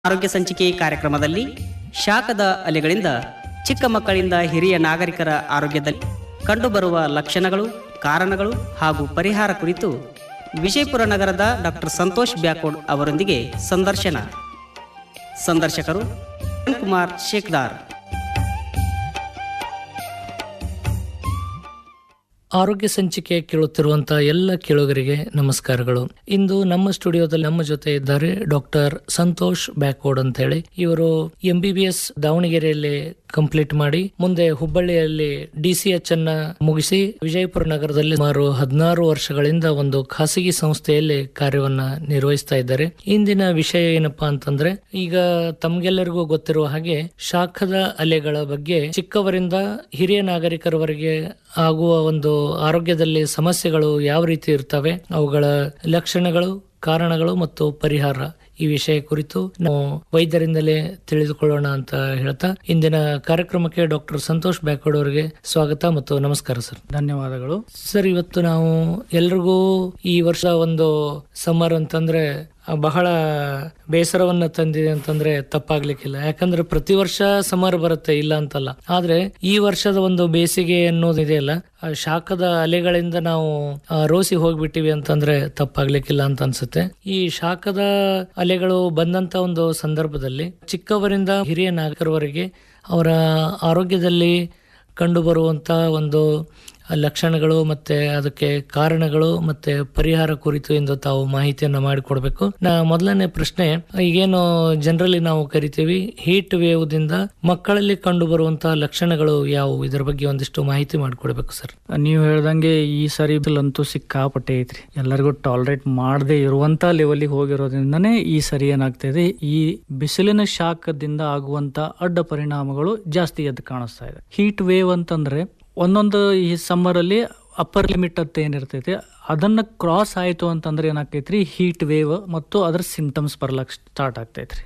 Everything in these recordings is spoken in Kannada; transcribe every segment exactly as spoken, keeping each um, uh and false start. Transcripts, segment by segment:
ಆರೋಗ್ಯ ಸಂಚಿಕೆ ಕಾರ್ಯಕ್ರಮದಲ್ಲಿ ಶಾಖದ ಅಲೆಗಳಿಂದ ಚಿಕ್ಕ ಮಕ್ಕಳಿಂದ ಹಿರಿಯ ನಾಗರಿಕರ ಆರೋಗ್ಯದಲ್ಲಿ ಕಂಡುಬರುವ ಲಕ್ಷಣಗಳು, ಕಾರಣಗಳು ಹಾಗೂ ಪರಿಹಾರ ಕುರಿತು ವಿಜಯಪುರ ನಗರದ ಡಾಕ್ಟರ್ ಸಂತೋಷ್ ಬ್ಯಾಕೋಡ್ ಅವರೊಂದಿಗೆ ಸಂದರ್ಶನ. ಸಂದರ್ಶಕರು ಕುಮಾರ್ ಶೇಖದಾರ್. ಆರೋಗ್ಯ ಸಂಚಿಕೆ ಕೇಳುತ್ತಿರುವಂತಹ ಎಲ್ಲ ಕೇಳುಗರಿಗೆ ನಮಸ್ಕಾರಗಳು. ಇಂದು ನಮ್ಮ ಸ್ಟುಡಿಯೋದಲ್ಲಿ ನಮ್ಮ ಜೊತೆ ಇದ್ದಾರೆ ಡಾಕ್ಟರ್ ಸಂತೋಷ್ ಬ್ಯಾಕೋಡ್ ಅಂತ ಹೇಳಿ. ಇವರು ಎಂ ಬಿ ಬಿ ಎಸ್ ದಾವಣಗೆರೆಯಲ್ಲಿ ಕಂಪ್ಲೀಟ್ ಮಾಡಿ ಮುಂದೆ ಹುಬ್ಬಳ್ಳಿಯಲ್ಲಿ ಡಿ ಸಿ ಎಚ್ ಅನ್ನ ಮುಗಿಸಿ ವಿಜಯಪುರ ನಗರದಲ್ಲಿ ಸುಮಾರು ಹದಿನಾರು ವರ್ಷಗಳಿಂದ ಒಂದು ಖಾಸಗಿ ಸಂಸ್ಥೆಯಲ್ಲಿ ಕಾರ್ಯವನ್ನ ನಿರ್ವಹಿಸ್ತಾ ಇದ್ದಾರೆ. ಇಂದಿನ ವಿಷಯ ಏನಪ್ಪಾ ಅಂತಂದ್ರೆ, ಈಗ ತಮ್ಗೆಲ್ಲರಿಗೂ ಗೊತ್ತಿರುವ ಹಾಗೆ ಶಾಖದ ಅಲೆಗಳ ಬಗ್ಗೆ ಚಿಕ್ಕವರಿಂದ ಹಿರಿಯ ನಾಗರಿಕರವರೆಗೆ ಆಗುವ ಒಂದು ಆರೋಗ್ಯದಲ್ಲಿ ಸಮಸ್ಯೆಗಳು ಯಾವ ರೀತಿ ಇರ್ತವೆ, ಅವುಗಳ ಲಕ್ಷಣಗಳು, ಕಾರಣಗಳು ಮತ್ತು ಪರಿಹಾರ, ಈ ವಿಷಯ ಕುರಿತು ನಾವು ವೈದ್ಯರಿಂದಲೇ ತಿಳಿದುಕೊಳ್ಳೋಣ ಅಂತ ಹೇಳ್ತಾ ಇಂದಿನ ಕಾರ್ಯಕ್ರಮಕ್ಕೆ ಡಾಕ್ಟರ್ ಸಂತೋಷ್ ಬ್ಯಾಕೋಡ್ ಅವರಿಗೆ ಸ್ವಾಗತ ಮತ್ತು ನಮಸ್ಕಾರ ಸರ್. ಧನ್ಯವಾದಗಳು ಸರ್. ಇವತ್ತು ನಾವು ಎಲ್ರಿಗೂ ಈ ವರ್ಷ ಒಂದು ಸಮ್ಮರ್ ಅಂತಂದ್ರೆ ಬಹಳ ಬೇಸರವನ್ನ ತಂದಿದೆ ಅಂತಂದ್ರೆ ತಪ್ಪಾಗ್ಲಿಕ್ಕಿಲ್ಲ. ಯಾಕಂದ್ರೆ ಪ್ರತಿ ವರ್ಷ ಸಮರ್ ಬರುತ್ತೆ, ಇಲ್ಲ ಅಂತಲ್ಲ. ಆದ್ರೆ ಈ ವರ್ಷದ ಒಂದು ಬೇಸಿಗೆ ಅನ್ನೋದಿದೆಯಲ್ಲ, ಶಾಖದ ಅಲೆಗಳಿಂದ ನಾವು ರೋಸಿ ಹೋಗ್ಬಿಟ್ಟಿವಿ ಅಂತಂದ್ರೆ ತಪ್ಪಾಗ್ಲಿಕ್ಕಿಲ್ಲ ಅಂತ ಅನ್ಸುತ್ತೆ. ಈ ಶಾಖದ ಅಲೆಗಳು ಬಂದಂತ ಒಂದು ಸಂದರ್ಭದಲ್ಲಿ ಚಿಕ್ಕವರಿಂದ ಹಿರಿಯ ನಾಗರಿಕರವರೆಗೆ ಅವರ ಆರೋಗ್ಯದಲ್ಲಿ ಕಂಡು ಬರುವಂತ ಒಂದು ಲಕ್ಷಣಗಳು ಮತ್ತೆ ಅದಕ್ಕೆ ಕಾರಣಗಳು ಮತ್ತೆ ಪರಿಹಾರ ಕುರಿತು ಎಂದು ತಾವು ಮಾಹಿತಿಯನ್ನ ಮಾಡಿಕೊಡ್ಬೇಕು. ನಾ ಮೊದಲನೇ ಪ್ರಶ್ನೆ, ಈಗೇನು ಜನರಲಿ ನಾವು ಕರಿತೀವಿ ಹೀಟ್ ವೇವ್ ದಿಂದ ಮಕ್ಕಳಲ್ಲಿ ಕಂಡು ಬರುವಂತಹ ಲಕ್ಷಣಗಳು ಯಾವುವು, ಇದರ ಬಗ್ಗೆ ಒಂದಿಷ್ಟು ಮಾಹಿತಿ ಮಾಡಿಕೊಡ್ಬೇಕು ಸರ್. ನೀವು ಹೇಳ್ದಂಗೆ ಈ ಸರಿ ಅಂತೂ ಸಿಕ್ಕಾಪಟ್ಟೆ ಐತ್ರಿ. ಎಲ್ಲರಿಗೂ ಟಾಲರೇಟ್ ಮಾಡದೆ ಇರುವಂತ ಲೆವೆಲ್ಗೆ ಹೋಗಿರೋದ್ರಿಂದನೇ ಈ ಸರಿ ಏನಾಗ್ತಾ ಇದೆ, ಈ ಬಿಸಿಲಿನ ಶಾಖದಿಂದ ಆಗುವಂತ ಅಡ್ಡ ಪರಿಣಾಮಗಳು ಜಾಸ್ತಿ ಎದ್ದು ಕಾಣಿಸ್ತಾ ಇದೆ. ಹೀಟ್ ವೇವ್ ಅಂತಂದ್ರೆ ಒಂದೊಂದು ಈ ಸಮ್ಮರ್ ಅಲ್ಲಿ ಅಪ್ಪರ್ ಲಿಮಿಟ್ ಅಂತ ಏನಿರ್ತೈತಿ ಅದನ್ನ ಕ್ರಾಸ್ ಆಯ್ತು ಅಂತಂದ್ರೆ ಏನಾಗ್ತೈತ್ರಿ, ಹೀಟ್ ವೇವ್ ಮತ್ತು ಅದರ ಸಿಂಪ್ಟಮ್ಸ್ ಬರ್ಲಕ್ ಸ್ಟಾರ್ಟ್ ಆಗ್ತೈತ್ರಿ.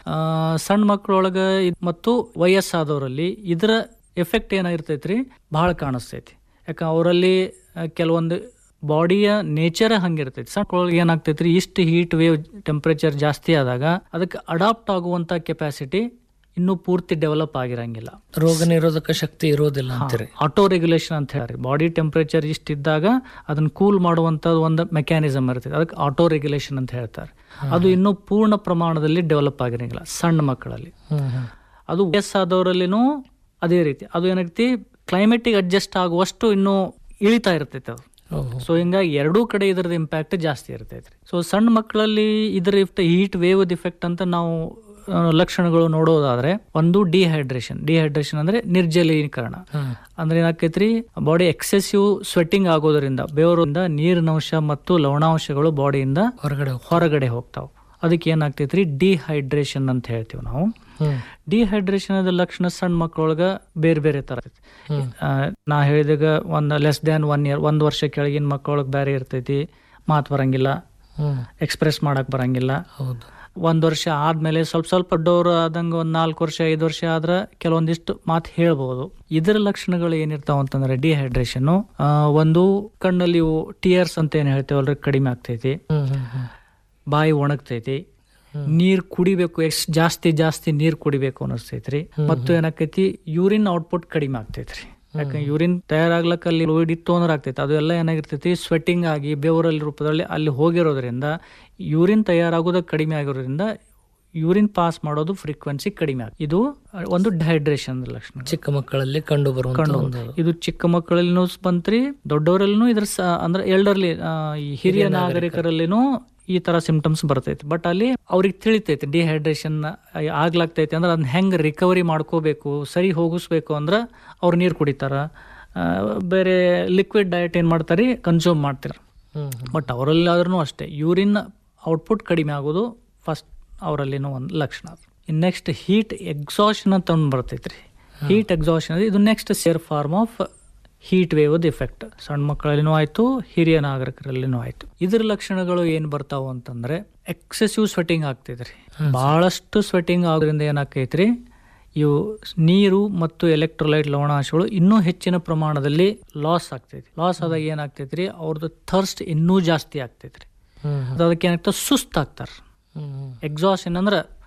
ಸಣ್ಣ ಮಕ್ಕಳೊಳಗ ಮತ್ತು ವಯಸ್ಸಾದವರಲ್ಲಿ ಇದರ ಎಫೆಕ್ಟ್ ಏನಾಗಿರ್ತೈತ್ರಿ ಬಹಳ ಕಾಣಿಸ್ತೈತಿ. ಯಾಕ ಅವರಲ್ಲಿ ಕೆಲವೊಂದು ಬಾಡಿಯ ನೇಚರ್ ಹಂಗಿರ್ತೈತಿ. ಸಣ್ಣ ಏನಾಗ್ತೈತ್ರಿ, ಇಷ್ಟು ಹೀಟ್ ವೇವ್ ಟೆಂಪರೇಚರ್ ಜಾಸ್ತಿ ಆದಾಗ ಅದಕ್ಕೆ ಅಡಾಪ್ಟ್ ಆಗುವಂತ ಕೆಪಾಸಿಟಿ ಇನ್ನೂ ಪೂರ್ತಿ ಡೆವಲಪ್ ಆಗಿರಂಗಿಲ್ಲ, ರೋಗ ನಿರೋಧಕ ಶಕ್ತಿ ಇರೋದಿಲ್ಲ ಅಂತಾರೆ. ಆಟೋ ರೆಗ್ಯುಲೇಷನ್ ಅಂತ ಹೇಳಿ ಬಾಡಿ ಟೆಂಪರೇಚರ್ ಇಷ್ಟ ಇದ್ದಾಗ ಅದನ್ನ ಕೂಲ್ ಮಾಡುವಂತ ಒಂದು ಮೆಕ್ಯಾನಿಸಮ್ ಇರ್ತದೆ, ಅದಕ್ಕೆ ಆಟೋ ರೆಗ್ಯುಲೇಷನ್ ಅಂತ ಹೇಳ್ತಾರೆ. ಅದು ಇನ್ನೂ ಪೂರ್ಣ ಪ್ರಮಾಣದಲ್ಲಿ ಡೆವಲಪ್ ಆಗಿರಂಗಿಲ್ಲ ಸಣ್ಣ ಮಕ್ಕಳಲ್ಲಿ. ಅದು ವಯಸ್ಸಾದವರಲ್ಲಿನೂ ಅದೇ ರೀತಿ. ಅದು ಏನಾಗ್ತಿ, ಕ್ಲೈಮೇಟಿಗೆ ಅಡ್ಜಸ್ಟ್ ಆಗುವಷ್ಟು ಇನ್ನೂ ಇಳಿತಾ ಇರ್ತೈತೆ ಅದು. ಸೊ ಹಿಂಗಾಗಿ ಎರಡೂ ಕಡೆ ಇದರದ ಇಂಪ್ಯಾಕ್ಟ್ ಜಾಸ್ತಿ ಇರ್ತೈತ್ರಿ. ಸೊ ಸಣ್ಣ ಮಕ್ಕಳಲ್ಲಿ ಇದರ ಹೀಟ್ ವೇವ್ ಇಫೆಕ್ಟ್ ಅಂತ ನಾವು ಲಕ್ಷಣಗಳು ನೋಡೋದಾದ್ರೆ, ಒಂದು ಡಿಹೈಡ್ರೇಷನ್. ಡಿಹೈಡ್ರೇಷನ್ ಅಂದ್ರೆ ನಿರ್ಜಲೀಕರಣ. ಅಂದ್ರೆ ಏನಾಕೈತ್ರಿ, ಬಾಡಿ ಎಕ್ಸೆಸಿವ್ ಸ್ವೆಟ್ಟಿಂಗ್ ಆಗೋದ್ರಿಂದ ಬೆವರಿಂದ ನೀರಿನಂಶ ಮತ್ತು ಲವಣಾಂಶಗಳು ಬಾಡಿಯಿಂದ ಹೊರಗಡೆ ಹೊರಗಡೆ ಹೋಗ್ತಾವ. ಅದಕ್ಕೆ ಏನಾಗ್ತೈತ್ರಿ, ಡಿಹೈಡ್ರೇಷನ್ ಅಂತ ಹೇಳ್ತೀವಿ ನಾವು. ಡಿಹೈಡ್ರೇಷನ್ ಅದ ಲಕ್ಷಣ ಸಣ್ಣ ಮಕ್ಕಳೊಳಗ ಬೇರೆ ಬೇರೆ ತರ ಇರ್ತೈತಿ. ನಾ ಹೇಳಿದಾಗ ಒಂದ್ ಲೆಸ್ ದ್ಯಾನ್ ಒನ್ ಇಯರ್ ಒಂದ್ ವರ್ಷ ಕೆಳಗಿನ ಮಕ್ಕಳೊಳಗ ಬೇರೆ ಇರ್ತೈತಿ, ಮಾತು ಬರಂಗಿಲ್ಲ, ಎಕ್ಸ್ಪ್ರೆಸ್ ಮಾಡಕ್ ಬರಂಗಿಲ್ಲ. ಒಂದ್ ವರ್ಷ ಆದ್ಮೇಲೆ ಸ್ವಲ್ಪ ಸ್ವಲ್ಪ ದೊಡ್ಡವರು ಆದಂಗ ಒಂದ್ ನಾಲ್ಕು ವರ್ಷ ಐದು ವರ್ಷ ಆದ್ರ ಕೆಲವೊಂದಿಷ್ಟು ಮಾತು ಹೇಳ್ಬಹುದು. ಇದರ ಲಕ್ಷಣಗಳು ಏನಿರ್ತಾವ ಅಂತಂದ್ರೆ, ಡಿಹೈಡ್ರೇಷನ್ ಒಂದು ಕಣ್ಣಲ್ಲಿ ಟಿಯರ್ಸ್ ಅಂತ ಏನ್ ಹೇಳ್ತೇವಲ್ರಿ ಕಡಿಮೆ ಆಗ್ತೈತಿ, ಬಾಯಿ ಒಣಗ್ತೈತಿ, ನೀರ್ ಕುಡಿಬೇಕು, ಎಕ್ಸ್ ಜಾಸ್ತಿ ಜಾಸ್ತಿ ನೀರ್ ಕುಡಿಬೇಕು ಅನಿಸ್ತೈತ್ರಿ. ಮತ್ತು ಏನಾಕೈತಿ, ಯೂರಿನ್ ಔಟ್ಪುಟ್ ಕಡಿಮೆ ಆಗ್ತೈತ್ರಿ. ಯಾಕಂದ್ರೆ ಯೂರಿನ್ ತಯಾರಾಗ್ಲಕ್ಕ ಅಲ್ಲಿ ಫ್ಲೂಯಿಡ್ ಇತ್ತು ಅಂದ್ರೆ ಆಗ್ತೈತಿ, ಅದು ಎಲ್ಲ ಏನಾಗಿರ್ತೈತಿ ಸ್ವೆಟ್ಟಿಂಗ್ ಆಗಿ ಬೆವರಲ್ಲಿ ರೂಪದಲ್ಲಿ ಅಲ್ಲಿ ಹೋಗಿರೋದ್ರಿಂದ ಯೂರಿನ್ ತಯಾರಾಗೋದಕ್ಕೆ ಕಡಿಮೆ ಆಗಿರೋದ್ರಿಂದ ಯೂರಿನ್ ಪಾಸ್ ಮಾಡೋದು ಫ್ರೀಕ್ವೆನ್ಸಿ ಕಡಿಮೆ ಆಗ. ಇದು ಒಂದು ಡಿಹೈಡ್ರೇಷನ್ ಲಕ್ಷಣ ಚಿಕ್ಕ ಮಕ್ಕಳಲ್ಲಿ ಕಂಡು ಬರುವಂತ. ಇದು ಚಿಕ್ಕ ಮಕ್ಕಳಲ್ಲಿನೂ ಬಂತ್ರಿ, ದೊಡ್ಡವರಲ್ಲಿನೂ ಇದ್ರ ಅಂದ್ರೆ ಎಲ್ಡರ್ಲಿ ಹಿರಿಯ ನಾಗರಿಕರಲ್ಲಿನೂ ಈ ತರ ಸಿಂಪ್ಟಮ್ಸ್ ಬರ್ತೈತಿ. ಬಟ್ ಅಲ್ಲಿ ಅವ್ರಿಗೆ ತಿಳಿತೈತಿ ಡಿಹೈಡ್ರೇಷನ್ ಆಗ್ಲಾಗ್ತೈತಿ ಅಂದ್ರೆ ಅದನ್ನ ಹೆಂಗ್ ರಿಕವರಿ ಮಾಡ್ಕೋಬೇಕು, ಸರಿ ಹೋಗಿಸ್ಬೇಕು ಅಂದ್ರ ಅವ್ರು ನೀರು ಕುಡಿತಾರ, ಬೇರೆ ಲಿಕ್ವಿಡ್ ಡಯಟ್ ಏನ್ ಮಾಡ್ತಾರೆ ಕನ್ಸ್ಯೂಮ್ ಮಾಡ್ತಾರ. ಬಟ್ ಅವರಲ್ಲಿ ಆದ್ರೂ ಅಷ್ಟೇ ಯೂರಿನ್ ಔಟ್ಪುಟ್ ಕಡಿಮೆ ಆಗೋದು ಫಸ್ಟ್ ಅವರಲ್ಲಿನೂ ಒಂದು ಲಕ್ಷಣ. ಇನ್ ನೆಕ್ಸ್ಟ್ ಹೀಟ್ ಎಕ್ಸಾಷನ್ ಅಂತ ಒಂದು ಬರ್ತೈತ್ರಿ. ಹೀಟ್ ಎಕ್ಸಾಷನ್ ಇದು next share form of heat wave effect. ಸಣ್ಣ ಮಕ್ಕಳಲ್ಲಿನೂ ಆಯ್ತು, ಹಿರಿಯ ನಾಗರಿಕರಲ್ಲಿನೂ ಆಯ್ತು. ಇದ್ರ ಲಕ್ಷಣಗಳು ಏನ್ ಬರ್ತಾವ ಅಂತಂದ್ರೆ, ಎಕ್ಸೆಸಿವ್ ಸ್ವೆಟಿಂಗ್ ಆಗ್ತೈತ್ರಿ. ಬಹಳಷ್ಟು ಸ್ವೆಟಿಂಗ್ ಆಗೋದ್ರಿಂದ ಏನಾಕೈತ್ರಿ, ಇವು ನೀರು ಮತ್ತು ಎಲೆಕ್ಟ್ರೋಲೈಟ್ ಲವಣಾಂಶಗಳು ಇನ್ನೂ ಹೆಚ್ಚಿನ ಪ್ರಮಾಣದಲ್ಲಿ ಲಾಸ್ ಆಗ್ತೈತಿ. ಲಾಸ್ ಆದಾಗ ಏನಾಗ್ತೈತ್ರಿ, ಅವ್ರದ್ದು ಥರ್ಸ್ಟ್ ಇನ್ನೂ ಜಾಸ್ತಿ ಆಗ್ತೈತ್ರಿ. ಅದಕ್ಕೆ ಏನಾಗ್ತದೆ, ಸುಸ್ತಾಗ್ತಾರ. ಎಕ್ಸಾಷನ್ ಅಂದ್ರೆ